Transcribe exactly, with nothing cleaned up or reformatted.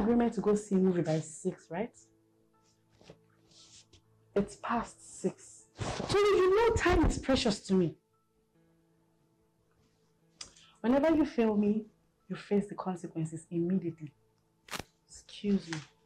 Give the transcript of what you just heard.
agreement to go see a movie by six, right? It's past six. So you know time is precious to me. Whenever you fail me, you face the consequences immediately. Excuse me.